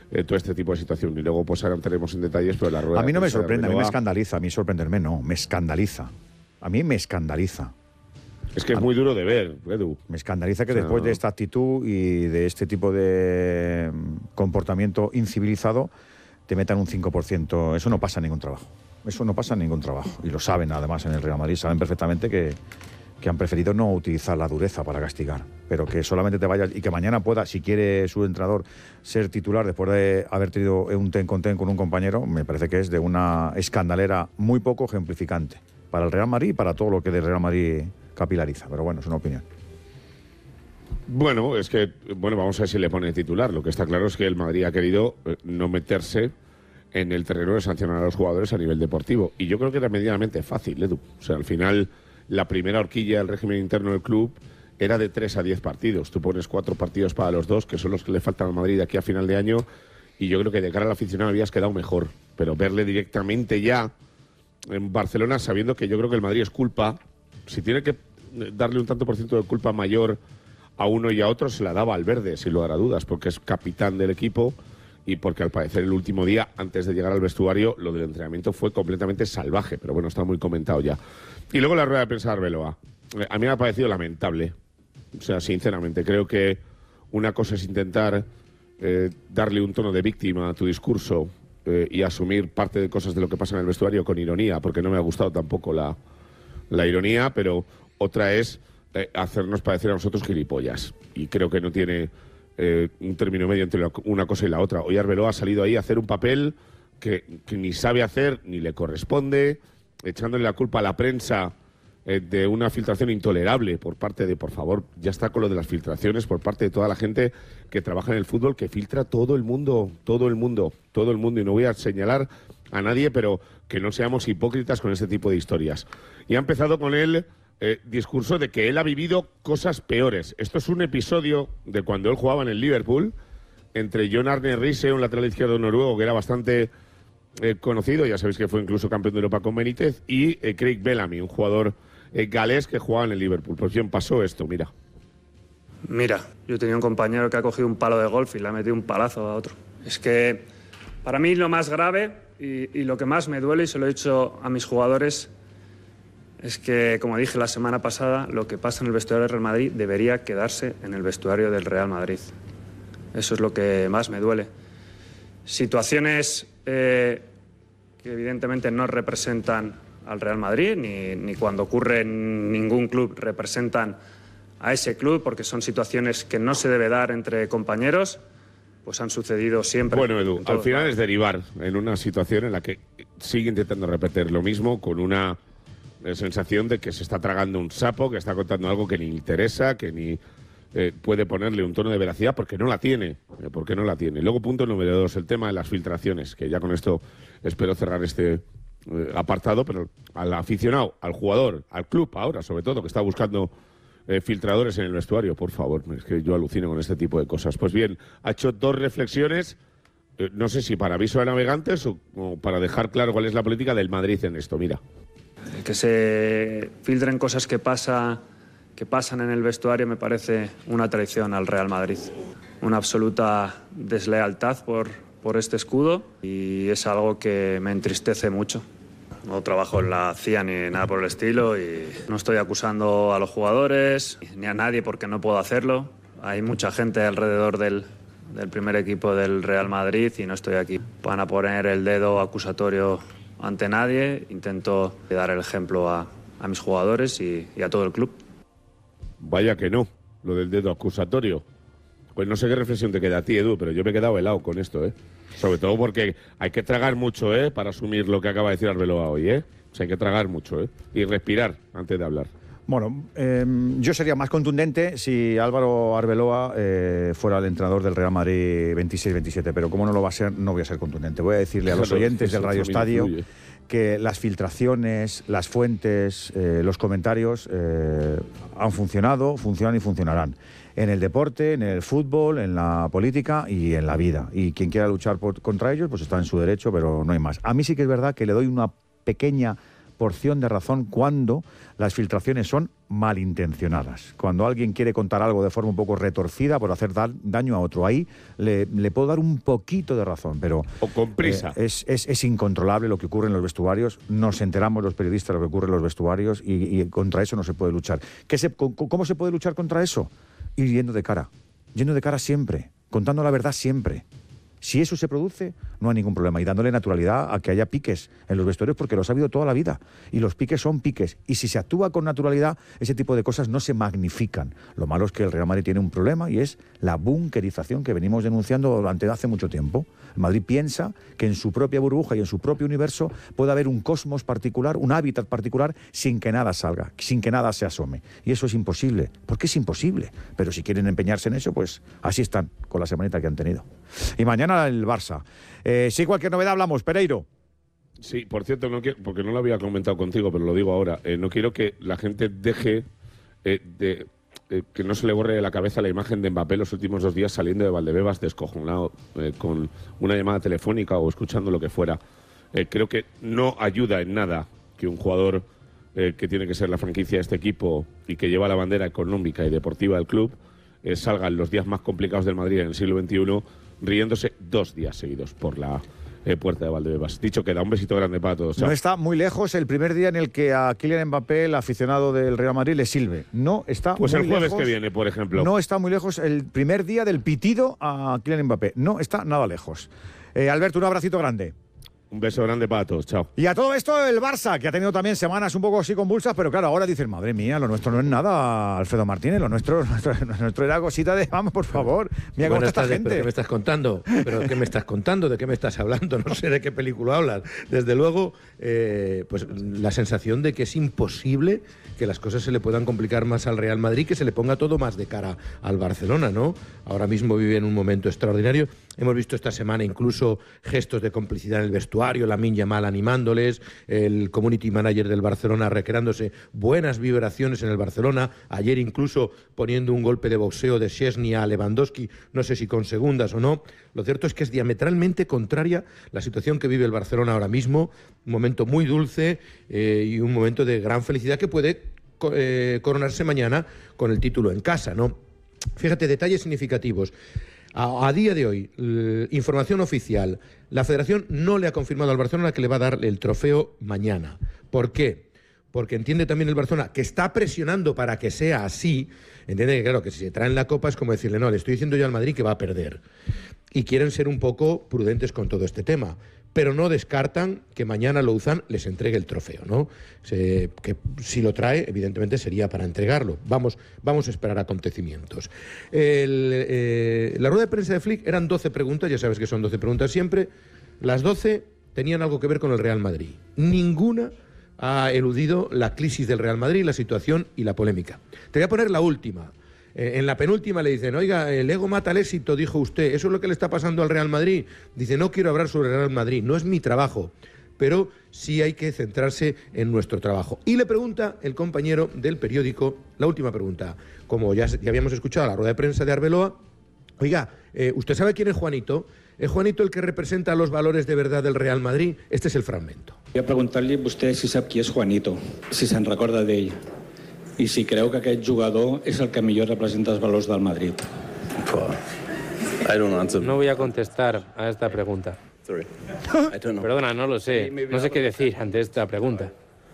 todo este tipo de situación. Y luego pues ahora entraremos en detalles, pero la rueda... A mí no me sorprende, a mí me escandaliza, a mí sorprenderme no, me escandaliza. A mí me escandaliza. Es que es muy duro de ver, Edu. Me escandaliza que después de esta actitud y de este tipo de comportamiento incivilizado te metan un 5%. Eso no pasa en ningún trabajo. Eso no pasa en ningún trabajo. Y lo saben además en el Real Madrid, saben perfectamente que han preferido no utilizar la dureza para castigar, pero que solamente te vayas y que mañana pueda, si quiere su entrenador, ser titular después de haber tenido un ten con un compañero, me parece que es de una escandalera muy poco ejemplificante para el Real Madrid y para todo lo que del Real Madrid capilariza, pero bueno, es una opinión. Bueno, es que, vamos a ver si le pone titular. Lo que está claro es que el Madrid ha querido no meterse en el terreno de sancionar a los jugadores a nivel deportivo. Y yo creo que era medianamente fácil, Edu. O sea, al final, la primera horquilla del régimen interno del club era de 3 a 10 partidos. Tú pones 4 partidos para los 2, que son los que le faltan al Madrid de aquí a final de año, y yo creo que de cara al aficionado habías quedado mejor. Pero verle directamente ya en Barcelona, sabiendo que yo creo que el Madrid es culpa, si tiene que darle un tanto por ciento de culpa mayor a uno y a otro, se la da Valverde, sin lugar a dudas, porque es capitán del equipo y porque al parecer el último día, antes de llegar al vestuario, lo del entrenamiento fue completamente salvaje, pero bueno, está muy comentado ya. Y luego la rueda de prensa de Arbeloa. A mí me ha parecido lamentable. O sea, sinceramente, creo que una cosa es intentar darle un tono de víctima a tu discurso y asumir parte de cosas de lo que pasa en el vestuario con ironía, porque no me ha gustado tampoco la ironía, pero otra es hacernos parecer a nosotros gilipollas. Y creo que no tiene un término medio entre una cosa y la otra. Hoy Arbeloa ha salido ahí a hacer un papel que ni sabe hacer ni le corresponde, echándole la culpa a la prensa de una filtración intolerable por parte de, por favor, ya está con lo de las filtraciones, por parte de toda la gente que trabaja en el fútbol, que filtra todo el mundo, y no voy a señalar a nadie, pero que no seamos hipócritas con ese tipo de historias. Y ha empezado con el discurso de que él ha vivido cosas peores. Esto es un episodio de cuando él jugaba en el Liverpool, entre Jon Arne Riise, un lateral izquierdo noruego que era bastante conocido, ya sabéis que fue incluso campeón de Europa con Benítez, y Craig Bellamy, un jugador galés que jugaba en el Liverpool. Pues bien, pasó esto, mira. Mira, yo tenía un compañero que ha cogido un palo de golf y le ha metido un palazo a otro. Es que para mí lo más grave y lo que más me duele, y se lo he dicho a mis jugadores, es que, como dije la semana pasada, lo que pasa en el vestuario del Real Madrid debería quedarse en el vestuario del Real Madrid. Eso es lo que más me duele. Situaciones que evidentemente no representan al Real Madrid, ni cuando ocurre en ningún club representan a ese club, porque son situaciones que no se debe dar entre compañeros, pues han sucedido siempre. Bueno, Edu, al final es derivar en una situación en la que sigue intentando repetir lo mismo, con una sensación de que se está tragando un sapo, que está contando algo que ni interesa, que ni puede ponerle un tono de veracidad, porque no la tiene. Luego, punto número 2, el tema de las filtraciones, que ya con esto espero cerrar este apartado, pero al aficionado, al jugador, al club ahora, sobre todo, que está buscando filtradores en el vestuario, por favor, es que yo alucino con este tipo de cosas. Pues bien, ha hecho 2 reflexiones, no sé si para aviso de navegantes o para dejar claro cuál es la política del Madrid en esto, mira. Que se filtren cosas que pasan en el vestuario me parece una traición al Real Madrid. Una absoluta deslealtad por este escudo, y es algo que me entristece mucho. No trabajo en la CIA ni nada por el estilo y no estoy acusando a los jugadores ni a nadie porque no puedo hacerlo. Hay mucha gente alrededor del primer equipo del Real Madrid y no estoy aquí para poner el dedo acusatorio ante nadie. Intento dar el ejemplo a mis jugadores y a todo el club. Vaya que no, lo del dedo acusatorio. Pues no sé qué reflexión te queda a ti, Edu, pero yo me he quedado helado con esto, ¿eh? Sobre todo porque hay que tragar mucho, para asumir lo que acaba de decir Arbeloa hoy, O sea, hay que tragar mucho, y respirar antes de hablar. Bueno, yo sería más contundente si Álvaro Arbeloa fuera el entrenador del Real Madrid 26-27, pero como no lo va a ser, no voy a ser contundente. Voy a decirle a los oyentes del Radio Estadio que las filtraciones, las fuentes, los comentarios han funcionado, funcionan y funcionarán. En el deporte, en el fútbol, en la política y en la vida. Y quien quiera luchar contra ellos, pues está en su derecho, pero no hay más. A mí sí que es verdad que le doy una pequeña porción de razón cuando las filtraciones son malintencionadas. Cuando alguien quiere contar algo de forma un poco retorcida por hacer daño a otro, ahí le puedo dar un poquito de razón, pero... O con prisa. Es incontrolable lo que ocurre en los vestuarios, nos enteramos los periodistas de lo que ocurre en los vestuarios y contra eso no se puede luchar. ¿Cómo se puede luchar contra eso? Ir yendo de cara siempre, contando la verdad siempre. Si eso se produce, no hay ningún problema. Y dándole naturalidad a que haya piques en los vestuarios, porque los ha habido toda la vida. Y los piques son piques. Y si se actúa con naturalidad, ese tipo de cosas no se magnifican. Lo malo es que el Real Madrid tiene un problema y es la bunkerización que venimos denunciando durante hace mucho tiempo. El Madrid piensa que en su propia burbuja y en su propio universo puede haber un cosmos particular, un hábitat particular, sin que nada salga, sin que nada se asome. Y eso es imposible. ¿Por qué es imposible? Pero si quieren empeñarse en eso, pues así están, con la semanita que han tenido. Y mañana el Barça. Sí, cualquier novedad hablamos, Pereiro. Sí, por cierto, no quiero, porque no lo había comentado contigo, pero lo digo ahora. No quiero que la gente deje que no se le borre de la cabeza la imagen de Mbappé los últimos 2 días saliendo de Valdebebas descojonado con una llamada telefónica o escuchando lo que fuera. Creo que no ayuda en nada que un jugador que tiene que ser la franquicia de este equipo y que lleva la bandera económica y deportiva del club salga en los días más complicados del Madrid en el siglo XXI riéndose 2 días seguidos por la puerta de Valdebebas. Dicho queda, un besito grande para todos. Chao. No está muy lejos el primer día en el que a Kylian Mbappé, el aficionado del Real Madrid, le silbe. No está pues muy el jueves lejos, que viene, por ejemplo. No está muy lejos el primer día del pitido a Kylian Mbappé. No está nada lejos. Alberto, un abracito grande. Un beso grande para todos, chao. Y a todo esto el Barça, que ha tenido también semanas un poco así convulsas, pero claro, ahora dicen, madre mía, lo nuestro no es nada, Alfredo Martínez, lo nuestro era cosita de, vamos, por favor, mira cómo está esta gente. ¿Pero qué me estás contando? ¿Pero qué me estás contando? ¿De qué me estás hablando? No sé de qué película hablas. Desde luego, pues la sensación de que es imposible que las cosas se le puedan complicar más al Real Madrid, que se le ponga todo más de cara al Barcelona, ¿no? Ahora mismo vive en un momento extraordinario. Hemos visto esta semana incluso gestos de complicidad en el vestuario, Lamine Yamal animándoles, el community manager del Barcelona recreándose buenas vibraciones en el Barcelona, ayer incluso poniendo un golpe de boxeo de Szczęsny a Lewandowski, no sé si con segundas o no. Lo cierto es que es diametralmente contraria la situación que vive el Barcelona ahora mismo, un momento muy dulce y un momento de gran felicidad que puede coronarse mañana con el título en casa, ¿no? Fíjate, detalles significativos. A día de hoy, información oficial, la Federación no le ha confirmado al Barcelona que le va a dar el trofeo mañana. ¿Por qué? Porque entiende también el Barcelona que está presionando para que sea así. Entiende que, claro, que si se traen la copa es como decirle, no, le estoy diciendo yo al Madrid que va a perder. Y quieren ser un poco prudentes con todo este tema. Pero no descartan que mañana Louzán les entregue el trofeo, ¿no? Que si lo trae, evidentemente sería para entregarlo. Vamos a esperar acontecimientos. La rueda de prensa de Flick eran 12 preguntas, ya sabes que son 12 preguntas siempre. Las 12 tenían algo que ver con el Real Madrid. Ninguna ha eludido la crisis del Real Madrid, la situación y la polémica. Te voy a poner la última. En la penúltima le dicen, oiga, el ego mata el éxito, dijo usted, ¿eso es lo que le está pasando al Real Madrid? Dice, no quiero hablar sobre el Real Madrid, no es mi trabajo, pero sí hay que centrarse en nuestro trabajo. Y le pregunta el compañero del periódico, la última pregunta, como ya habíamos escuchado la rueda de prensa de Arbeloa, oiga, ¿usted sabe quién es Juanito? ¿Es Juanito el que representa los valores de verdad del Real Madrid? Este es el fragmento. Voy a preguntar-li a vostè si sap qui és Juanito, si se'n recorda d'ell. I si creu que aquest jugador és el que millor representa els valors del Madrid. No voy a contestar a esta pregunta. Perdona, no lo sé. No sé qué decir ante esta pregunta.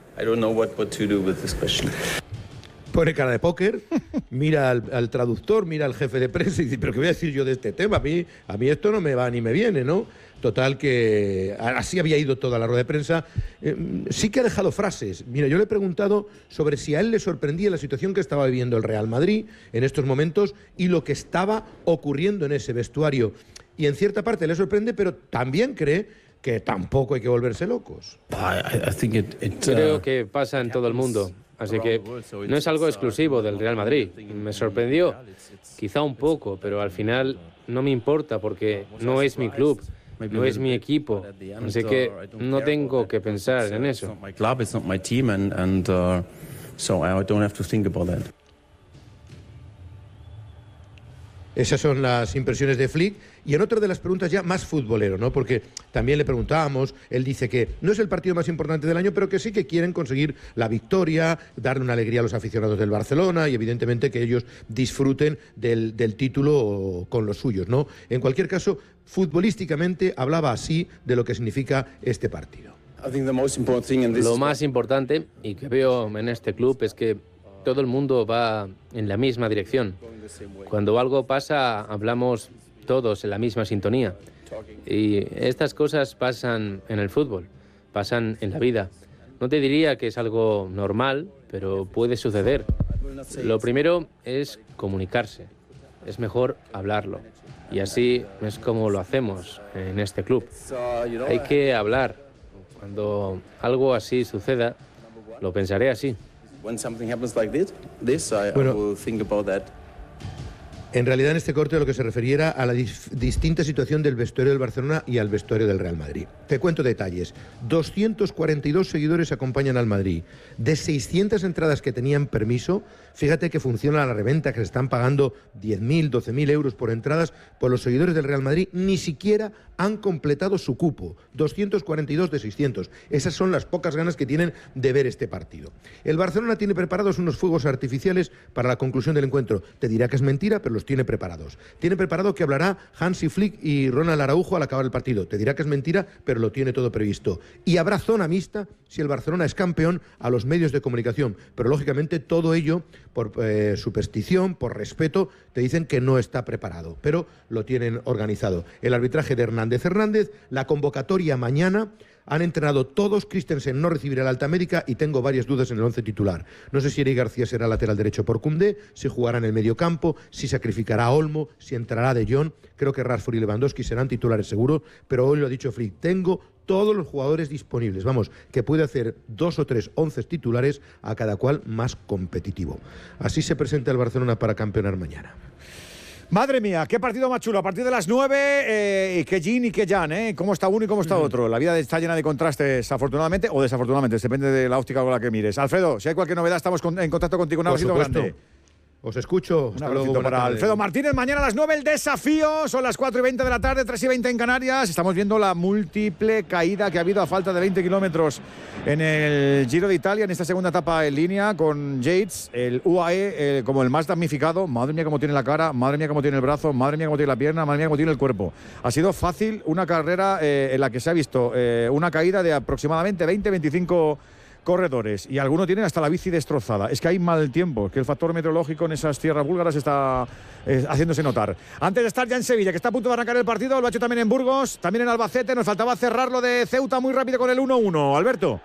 Pone cara de póker, mira al traductor, mira al jefe de prensa y dice, ¿pero qué voy a decir yo de este tema? A mí esto no me va ni me viene, ¿no? Total que así había ido toda la rueda de prensa. Sí que ha dejado frases. Mira, yo le he preguntado sobre si a él le sorprendía la situación que estaba viviendo el Real Madrid en estos momentos y lo que estaba ocurriendo en ese vestuario. Y en cierta parte le sorprende, pero también cree que tampoco hay que volverse locos. Creo que pasa en todo el mundo. Así que no es algo exclusivo del Real Madrid. Me sorprendió, quizá un poco, pero al final no me importa porque no es mi club. No es mi equipo, así que no tengo que pensar en eso. Esas son las impresiones de Flick. Y en otra de las preguntas ya más futbolero, ¿no? Porque también le preguntábamos, él dice que no es el partido más importante del año, pero que sí que quieren conseguir la victoria, darle una alegría a los aficionados del Barcelona y evidentemente que ellos disfruten del título con los suyos, ¿no? En cualquier caso, futbolísticamente hablaba así de lo que significa este partido. Lo más importante y que veo en este club es que todo el mundo va en la misma dirección. Cuando algo pasa, hablamos todos en la misma sintonía. Y estas cosas pasan en el fútbol, pasan en la vida. No te diría que es algo normal, pero puede suceder. Lo primero es comunicarse. Es mejor hablarlo. Y así es como lo hacemos en este club. Hay que hablar. Cuando algo así suceda, lo pensaré así. En realidad, en este corte lo que se refería a la distinta situación del vestuario del Barcelona y al vestuario del Real Madrid. Te cuento detalles. 242 seguidores acompañan al Madrid. De 600 entradas que tenían permiso, fíjate que funciona la reventa, que se están pagando 10.000, 12.000 euros por entradas, pues los seguidores del Real Madrid ni siquiera han completado su cupo. 242 de 600. Esas son las pocas ganas que tienen de ver este partido. El Barcelona tiene preparados unos fuegos artificiales para la conclusión del encuentro. Te dirá que es mentira, pero los tiene preparados. Tiene preparado que hablará Hansi Flick y Ronald Araujo al acabar el partido. Te dirá que es mentira, pero lo tiene todo previsto. Y habrá zona mixta si el Barcelona es campeón a los medios de comunicación. Pero lógicamente todo ello, por superstición, por respeto, te dicen que no está preparado, pero lo tienen organizado. El arbitraje de Hernández, la convocatoria mañana. Han entrenado todos, Christensen no recibirá el alta médica y tengo varias dudas en el 11 titular. No sé si Eric García será lateral derecho por Koundé, si jugará en el medio campo, si sacrificará a Olmo, si entrará De Jong. Creo que Rashford y Lewandowski serán titulares seguros, pero hoy lo ha dicho Flick, tengo todos los jugadores disponibles. Vamos, que puede hacer 2 o 3 11 titulares, a cada cual más competitivo. Así se presenta el Barcelona para campeonar mañana. Madre mía, qué partido más chulo. A partir de las 9, y qué yin y qué yang, ¿eh? Cómo está uno y cómo está otro. La vida está llena de contrastes, afortunadamente o desafortunadamente, depende de la óptica con la que mires. Alfredo, si hay cualquier novedad, estamos en contacto contigo. Un abrazo grande. Os escucho. Un abrazo para Alfredo Martínez. Mañana a las 9 el desafío. Son las 4:20 de la tarde, 3:20 en Canarias. Estamos viendo la múltiple caída que ha habido a falta de 20 kilómetros en el Giro de Italia, en esta segunda etapa en línea, con Yates, el UAE como el más damnificado. Madre mía cómo tiene la cara, madre mía cómo tiene el brazo, madre mía cómo tiene la pierna, madre mía cómo tiene el cuerpo. Ha sido fácil una carrera en la que se ha visto una caída de aproximadamente 20-25 corredores, y algunos tienen hasta la bici destrozada. Es que hay mal tiempo, que el factor meteorológico en esas tierras búlgaras está haciéndose notar. Antes de estar ya en Sevilla, que está a punto de arrancar el partido, lo ha hecho también en Burgos, también en Albacete. Nos faltaba cerrar lo de Ceuta muy rápido con el 1-1. Alberto.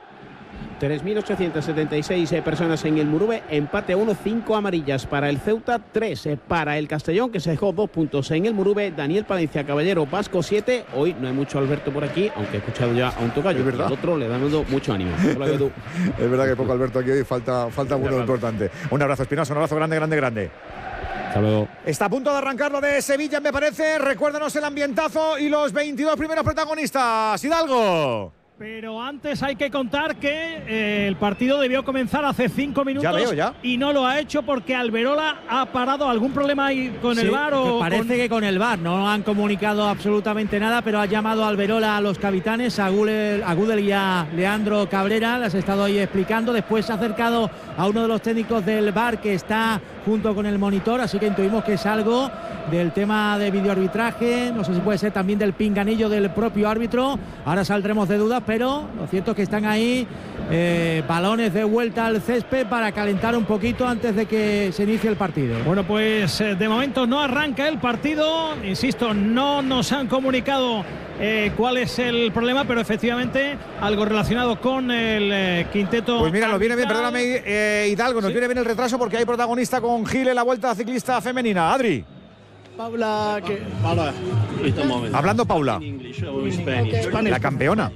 3.876 personas en el Murube, empate 1, 5 amarillas para el Ceuta, 3 para el Castellón, que se dejó 2 puntos en el Murube. Daniel Palencia Caballero, Vasco 7. Hoy no hay mucho Alberto por aquí, aunque he escuchado ya a un tocayo, y al otro le dando mucho ánimo. Hola, Edu. Es verdad que poco Alberto aquí hoy, falta uno importante. Un abrazo, Espinosa, un abrazo grande. Hasta luego. Está a punto de arrancar lo de Sevilla, me parece. Recuérdanos el ambientazo y los 22 primeros protagonistas. Hidalgo. Pero antes hay que contar que el partido debió comenzar hace 5 minutos. Ya. Y no lo ha hecho porque Alberola ha parado. ¿Algún problema ahí con el VAR? Parece que con el VAR. No han comunicado absolutamente nada, pero ha llamado Alberola a los capitanes, a Gudel y a Leandro Cabrera. Les ha estado ahí explicando. Después se ha acercado a uno de los técnicos del VAR que está junto con el monitor. Así que intuimos que es algo del tema de videoarbitraje. No sé si puede ser también del pinganillo del propio árbitro. Ahora saldremos de dudas, pero lo cierto es que están ahí balones de vuelta al césped para calentar un poquito antes de que se inicie el partido. Bueno, pues de momento no arranca el partido. Insisto, no nos han comunicado cuál es el problema, pero efectivamente algo relacionado con el quinteto. Pues mira, nos viene bien, perdóname, Hidalgo, nos viene bien el retraso porque hay protagonista con Gil en la Vuelta Ciclista Femenina. Adri. Paula, Hablando Paula, la campeona.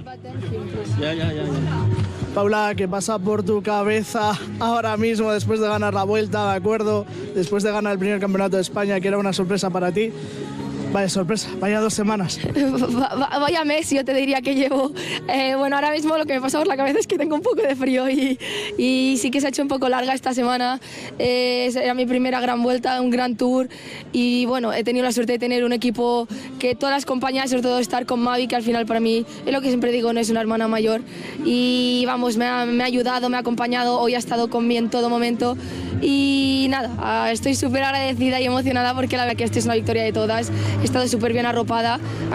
Paula, ¿qué pasa por tu cabeza ahora mismo después de ganar la Vuelta, de acuerdo? Después de ganar el primer campeonato de España, que era una sorpresa para ti. Vaya sorpresa, vaya 2 semanas. Vaya mes, yo te diría que llevo. Bueno, ahora mismo lo que me pasa por la cabeza es que tengo un poco de frío y sí que se ha hecho un poco larga esta semana. Era mi primera gran vuelta, un gran tour y bueno, he tenido la suerte de tener un equipo que todas las compañías, sobre todo estar con Mavi, que al final para mí es lo que siempre digo, no es una hermana mayor y vamos, me ha ayudado, me ha acompañado, hoy ha estado conmigo en todo momento y nada, estoy súper agradecida y emocionada porque la verdad que esta es una victoria de todas, he estado súper bien arropada.